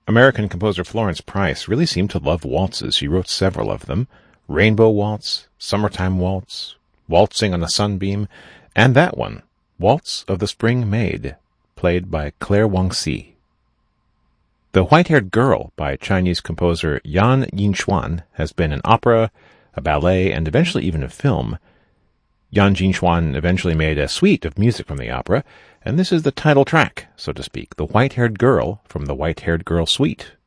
American composer Florence Price really seemed to love waltzes. She wrote several of them: Rainbow Waltz, Summertime Waltz, Waltzing on a Sunbeam, and that one, Waltz of the Spring Maid, played by Claire Wang-si. The White-Haired Girl by Chinese composer Yan Yinchuan has been an opera, a ballet, and eventually even a film. Yan Yinchuan eventually made a suite of music from the opera, and this is the title track, so to speak, The White-Haired Girl from the White-Haired Girl Suite.